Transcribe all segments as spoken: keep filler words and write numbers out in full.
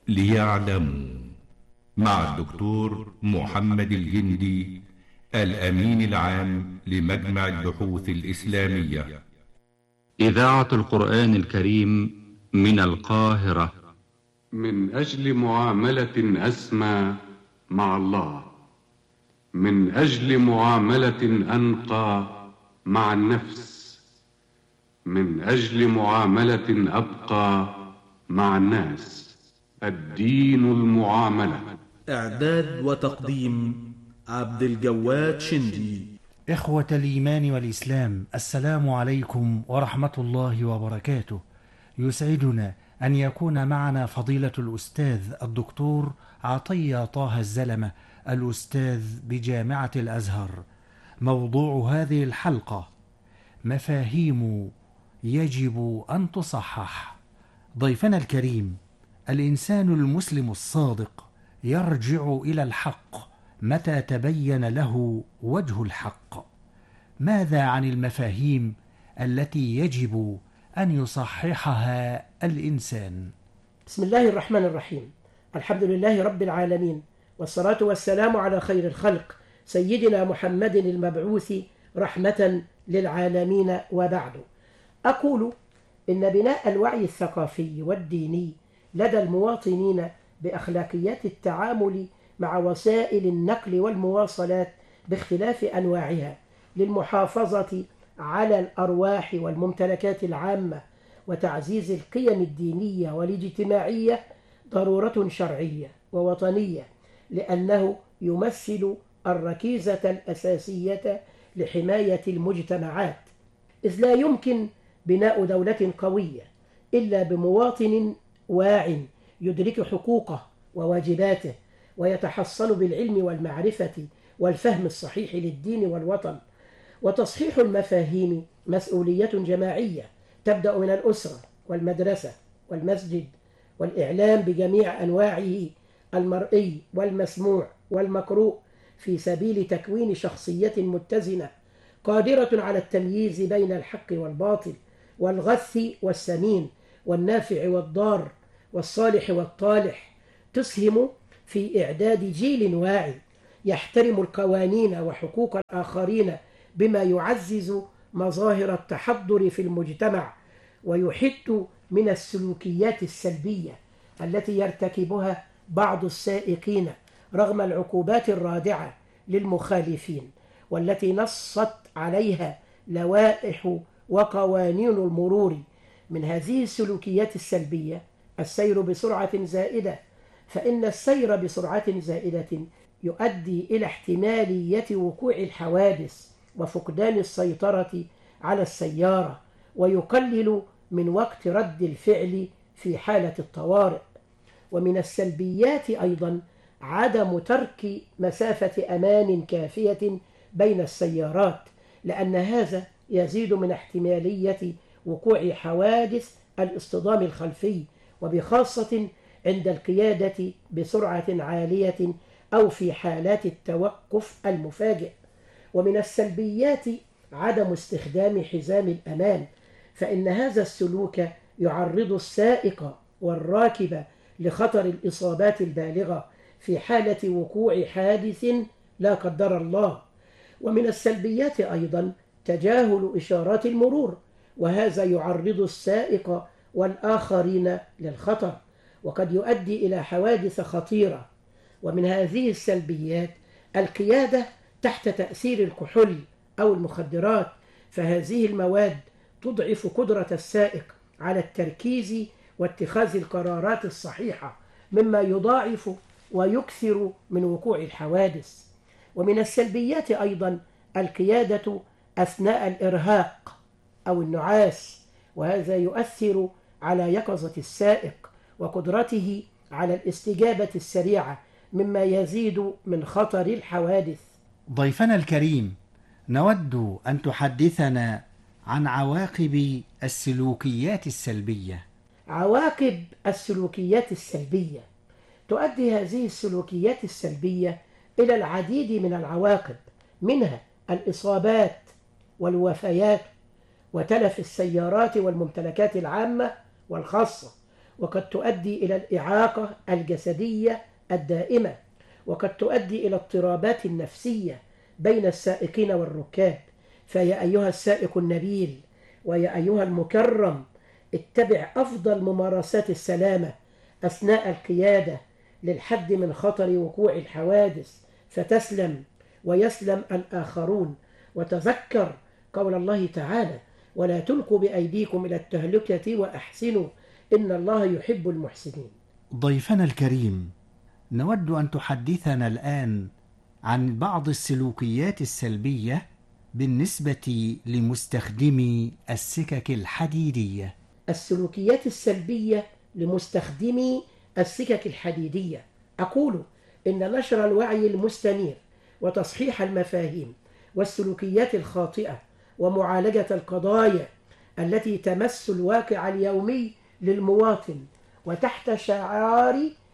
ليعلموا، مع الدكتور محمد الجندي، الأمين العام لمجمع البحوث الإسلامية. إذاعة القرآن الكريم من القاهرة. من أجل معاملة أسمى مع الله، من أجل معاملة أنقى مع النفس، من أجل معاملة أبقى مع الناس. الدين المعاملة. إعداد وتقديم عبد الجواد شندي. إخوة الإيمان والإسلام، السلام عليكم ورحمة الله وبركاته. يسعدنا أن يكون معنا فضيلة الأستاذ الدكتور عطية طه الزلمة، الأستاذ بجامعة الأزهر. موضوع هذه الحلقة: مفاهيم يجب أن تصحح. ضيفنا الكريم: الإنسان المسلم الصادق يرجع إلى الحق متى تبين له وجه الحق. ماذا عن المفاهيم التي يجب أن يصححها الإنسان؟ بسم الله الرحمن الرحيم. الحمد لله رب العالمين، والصلاة والسلام على خير الخلق سيدنا محمد المبعوث رحمة للعالمين، وبعد. أقول إن بناء الوعي الثقافي والديني لدى المواطنين بأخلاقيات التعامل مع وسائل النقل والمواصلات باختلاف أنواعها للمحافظة على الأرواح والممتلكات العامة وتعزيز القيم الدينية والاجتماعية ضرورة شرعية ووطنية، لأنه يمثل الركيزة الأساسية لحماية المجتمعات، إذ لا يمكن بناء دولة قوية إلا بمواطن واع يدرك حقوقه وواجباته ويتحصن بالعلم والمعرفة والفهم الصحيح للدين والوطن. وتصحيح المفاهيم مسؤولية جماعية تبدأ من الأسرة والمدرسة والمسجد والإعلام بجميع أنواعه، المرئي والمسموع والمقروء، في سبيل تكوين شخصية متزنة قادرة على التمييز بين الحق والباطل والغث والسمين والنافع والضار والصالح والطالح، تسهم في إعداد جيل واعي يحترم القوانين وحقوق الآخرين بما يعزز مظاهر التحضر في المجتمع ويحد من السلوكيات السلبية التي يرتكبها بعض السائقين رغم العقوبات الرادعة للمخالفين، والتي نصت عليها لوائح وقوانين المرور. من هذه السلوكيات السلبية السير بسرعة زائدة، فإن السير بسرعة زائدة يؤدي إلى احتمالية وقوع الحوادث وفقدان السيطرة على السيارة، ويقلل من وقت رد الفعل في حالة الطوارئ. ومن السلبيات أيضا عدم ترك مسافة أمان كافية بين السيارات، لأن هذا يزيد من احتمالية وقوع حوادث الاصطدام الخلفي، وبخاصة عند القيادة بسرعة عالية أو في حالات التوقف المفاجئ. ومن السلبيات عدم استخدام حزام الأمان، فإن هذا السلوك يعرض السائق والراكب لخطر الإصابات البالغة في حالة وقوع حادث لا قدر الله. ومن السلبيات أيضا تجاهل إشارات المرور، وهذا يعرض السائق والآخرين للخطر وقد يؤدي إلى حوادث خطيرة. ومن هذه السلبيات القيادة تحت تأثير الكحول أو المخدرات، فهذه المواد تضعف قدرة السائق على التركيز واتخاذ القرارات الصحيحة، مما يضاعف ويكثر من وقوع الحوادث. ومن السلبيات أيضا القيادة أثناء الإرهاق أو النعاس، وهذا يؤثر على يقظة السائق وقدرته على الاستجابة السريعة، مما يزيد من خطر الحوادث. ضيفنا الكريم، نود أن تحدثنا عن عواقب السلوكيات السلبية. عواقب السلوكيات السلبية: تؤدي هذه السلوكيات السلبية إلى العديد من العواقب، منها الإصابات والوفيات وتلف السيارات والممتلكات العامة والخاصة، وقد تؤدي إلى الإعاقة الجسدية الدائمة، وقد تؤدي إلى اضطرابات النفسية بين السائقين والركاب. فيا أيها السائق النبيل ويا أيها المكرم، اتبع أفضل ممارسات السلامة أثناء القيادة للحد من خطر وقوع الحوادث، فتسلم ويسلم الآخرون. وتذكر قول الله تعالى: ولا تلقوا بأيديكم إلى التهلكة وأحسنوا إن الله يحب المحسنين. ضيفنا الكريم، نود أن تحدثنا الآن عن بعض السلوكيات السلبية بالنسبة لمستخدمي السكك الحديدية. السلوكيات السلبية لمستخدمي السكك الحديدية، أقول إن نشر الوعي المستنير وتصحيح المفاهيم والسلوكيات الخاطئة ومعالجة القضايا التي تمس الواقع اليومي للمواطن، وتحت شعار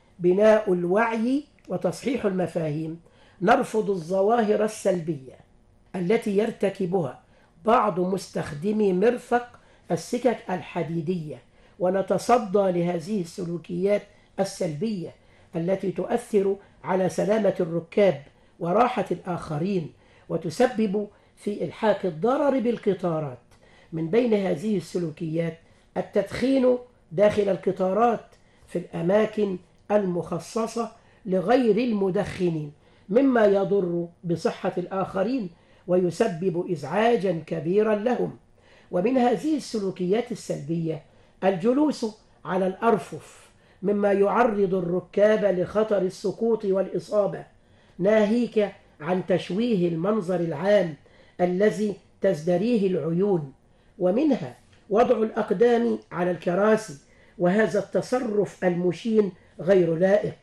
بناء الوعي وتصحيح المفاهيم، نرفض الظواهر السلبية التي يرتكبها بعض مستخدمي مرفق السكك الحديدية، ونتصدى لهذه السلوكيات السلبية التي تؤثر على سلامة الركاب وراحة الآخرين، وتسبب في إلحاق الضرر بالقطارات. من بين هذه السلوكيات التدخين داخل القطارات في الأماكن المخصصة لغير المدخنين، مما يضر بصحة الآخرين ويسبب إزعاجا كبيرا لهم. ومن هذه السلوكيات السلبية الجلوس على الأرفف، مما يعرض الركاب لخطر السقوط والإصابة، ناهيك عن تشويه المنظر العام الذي تزدريه العيون. ومنها وضع الأقدام على الكراسي، وهذا التصرف المشين غير لائق،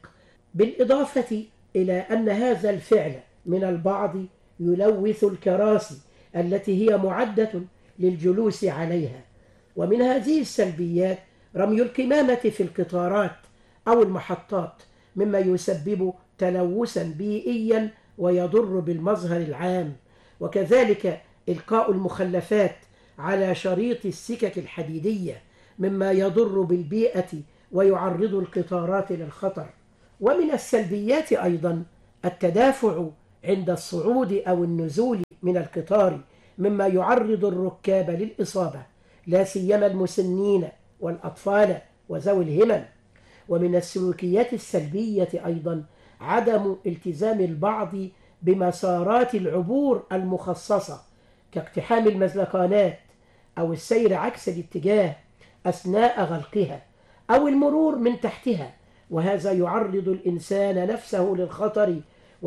بالإضافة إلى أن هذا الفعل من البعض يلوث الكراسي التي هي معدة للجلوس عليها. ومن هذه السلبيات رمي القمامة في القطارات أو المحطات، مما يسبب تلوثا بيئيا ويضر بالمظهر العام. وكذلك إلقاء المخلفات على شريط السكك الحديدية، مما يضر بالبيئة ويعرض القطارات للخطر. ومن السلبيات أيضا التدافع عند الصعود أو النزول من القطار، مما يعرض الركاب للإصابة، لا سيما المسنين والأطفال وذوي الهمم. ومن السلوكيات السلبية أيضا عدم التزام البعض بمسارات العبور المخصصة، كاقتحام المزلقانات أو السير عكس الاتجاه أثناء غلقها أو المرور من تحتها، وهذا يعرض الإنسان نفسه للخطر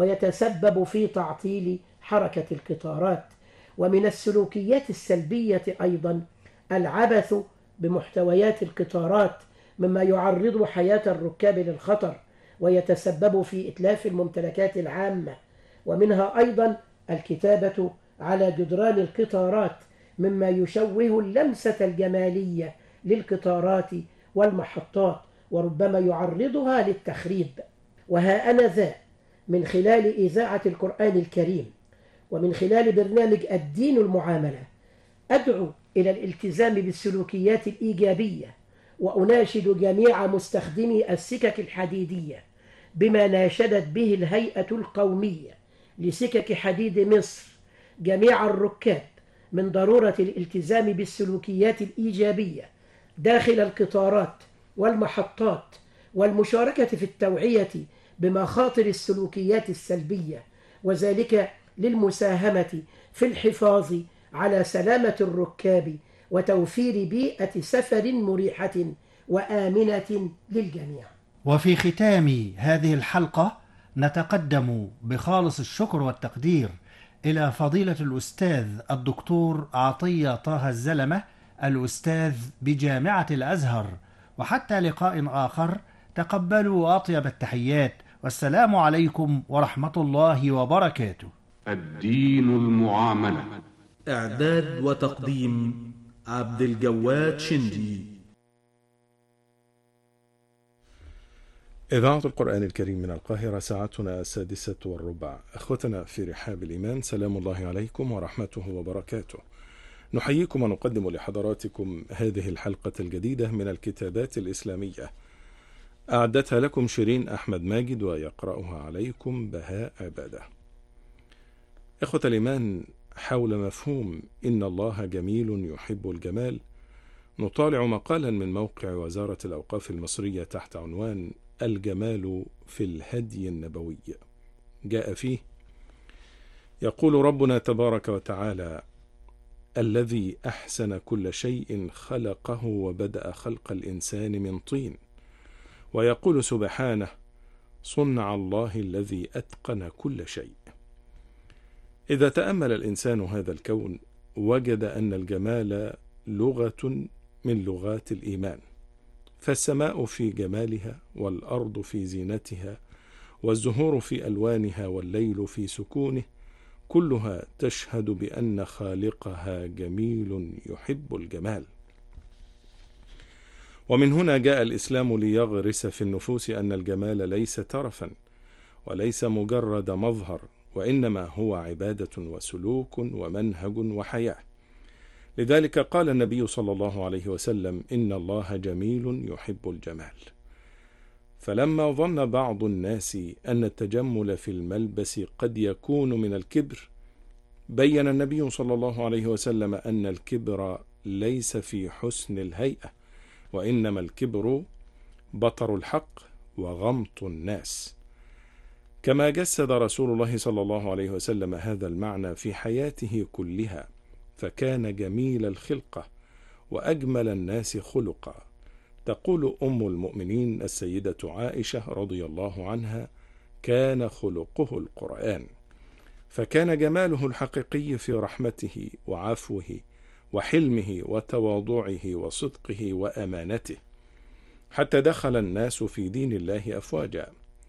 ويتسبب في تعطيل حركة القطارات. ومن السلوكيات السلبية أيضا العبث بمحتويات القطارات، مما يعرض حياة الركاب للخطر ويتسبب في إتلاف الممتلكات العامة. ومنها أيضا الكتابة على جدران القطارات، مما يشوه اللمسة الجمالية للقطارات والمحطات وربما يعرضها للتخريب. وها أنا ذا من خلال إذاعة القرآن الكريم ومن خلال برنامج الدين المعاملة أدعو إلى الالتزام بالسلوكيات الإيجابية، وأناشد جميع مستخدمي السكك الحديدية بما ناشدت به الهيئة القومية لسكك حديد مصر جميع الركاب من ضرورة الالتزام بالسلوكيات الإيجابية داخل القطارات والمحطات، والمشاركة في التوعية بمخاطر السلوكيات السلبية، وذلك للمساهمة في الحفاظ على سلامة الركاب وتوفير بيئة سفر مريحة وآمنة للجميع. وفي ختام هذه الحلقة نتقدم بخالص الشكر والتقدير إلى فضيلة الأستاذ الدكتور عطية طه الزلمة، الأستاذ بجامعة الأزهر. وحتى لقاء آخر، تقبلوا أطيب التحيات، والسلام عليكم ورحمة الله وبركاته. الدين المعاملة. إعداد وتقديم عبد الجواد شندي. إذاعة القرآن الكريم من القاهرة، ساعتنا السادسة والربع. أخوتنا في رحاب الإيمان، سلام الله عليكم ورحمته وبركاته. نحييكم ونقدم لحضراتكم هذه الحلقة الجديدة من الكتابات الإسلامية، أعدتها لكم شيرين أحمد ماجد ويقرأها عليكم بهاء عبادة. إخوة الإيمان، حول مفهوم إن الله جميل يحب الجمال نطالع مقالا من موقع وزارة الأوقاف المصرية تحت عنوان الجمال في الهدي النبوي. جاء فيه: يقول ربنا تبارك وتعالى: الذي أحسن كل شيء خلقه وبدأ خلق الإنسان من طين. ويقول سبحانه: صنع الله الذي أتقن كل شيء. إذا تأمل الإنسان هذا الكون وجد أن الجمال لغة من لغات الإيمان، فالسماء في جمالها، والأرض في زينتها، والزهور في ألوانها، والليل في سكونه، كلها تشهد بأن خالقها جميل يحب الجمال. ومن هنا جاء الإسلام ليغرس في النفوس أن الجمال ليس ترفا وليس مجرد مظهر، وإنما هو عبادة وسلوك ومنهج وحياة. لذلك قال النبي صلى الله عليه وسلم: إن الله جميل يحب الجمال. فلما ظن بعض الناس أن التجمل في الملبس قد يكون من الكبر، بين النبي صلى الله عليه وسلم أن الكبر ليس في حسن الهيئة، وإنما الكبر بطر الحق وغمط الناس. كما جسد رسول الله صلى الله عليه وسلم هذا المعنى في حياته كلها، فكان جميل الخلقة وأجمل الناس خلقا. تقول أم المؤمنين السيدة عائشة رضي الله عنها: كان خلقه القرآن. فكان جماله الحقيقي في رحمته وعفوه وحلمه وتواضعه وصدقه وأمانته، حتى دخل الناس في دين الله أفواجا،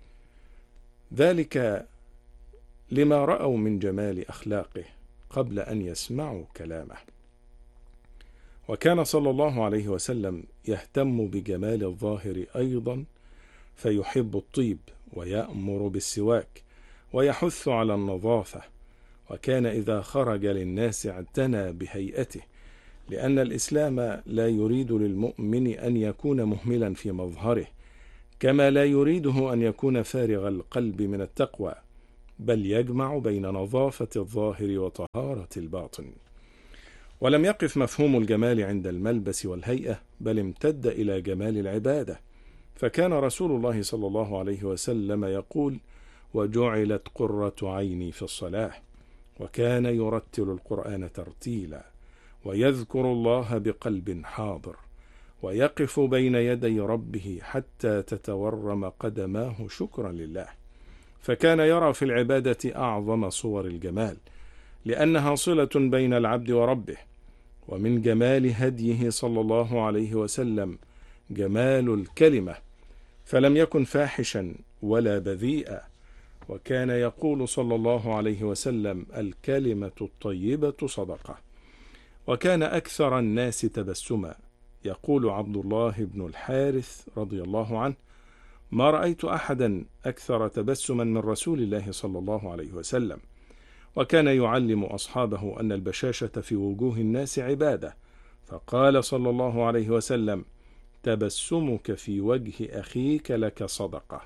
ذلك لما رأوا من جمال أخلاقه قبل أن يسمعوا كلامه. وكان صلى الله عليه وسلم يهتم بجمال الظاهر أيضا، فيحب الطيب ويأمر بالسواك ويحث على النظافة. وكان إذا خرج للناس اعتنى بهيئته، لأن الإسلام لا يريد للمؤمن أن يكون مهملا في مظهره، كما لا يريده أن يكون فارغ القلب من التقوى، بل يجمع بين نظافة الظاهر وطهارة الباطن. ولم يقف مفهوم الجمال عند الملبس والهيئة، بل امتد إلى جمال العبادة. فكان رسول الله صلى الله عليه وسلم يقول: وجعلت قرة عيني في الصلاة. وكان يرتل القرآن ترتيلا، ويذكر الله بقلب حاضر، ويقف بين يدي ربه حتى تتورم قدماه شكرا لله. فكان يرى في العبادة أعظم صور الجمال، لأنها صلة بين العبد وربه. ومن جمال هديه صلى الله عليه وسلم جمال الكلمة، فلم يكن فاحشا ولا بذيئا. وكان يقول صلى الله عليه وسلم: الكلمة الطيبة صدقة. وكان أكثر الناس تبسما. يقول عبد الله بن الحارث رضي الله عنه: ما رأيت أحدا أكثر تبسما من رسول الله صلى الله عليه وسلم. وكان يعلم أصحابه أن البشاشة في وجوه الناس عبادة، فقال صلى الله عليه وسلم: تبسمك في وجه أخيك لك صدقة.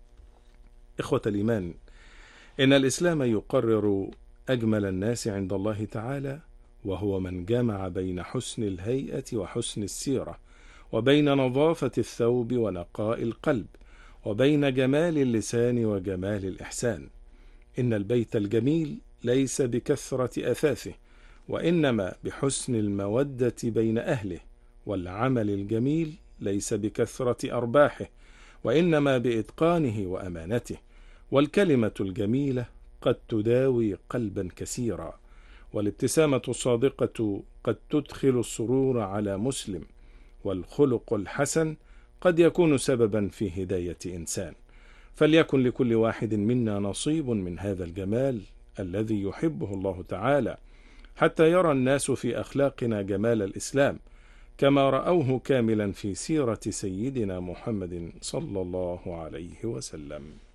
إخوة الإيمان، إن الإسلام يقرر أجمل الناس عند الله تعالى، وهو من جمع بين حسن الهيئة وحسن السيرة، وبين نظافة الثوب ونقاء القلب، وبين جمال اللسان وجمال الإحسان. إن البيت الجميل ليس بكثرة أثاثه، وإنما بحسن المودة بين أهله. والعمل الجميل ليس بكثرة أرباحه، وإنما بإتقانه وأمانته. والكلمة الجميلة قد تداوي قلبا كثيرا، والابتسامة الصادقة قد تدخل السرور على مسلم، والخلق الحسن قد يكون سببا في هداية إنسان. فليكن لكل واحد منا نصيب من هذا الجمال الذي يحبه الله تعالى، حتى يرى الناس في أخلاقنا جمال الإسلام، كما رأوه كاملا في سيرة سيدنا محمد صلى الله عليه وسلم.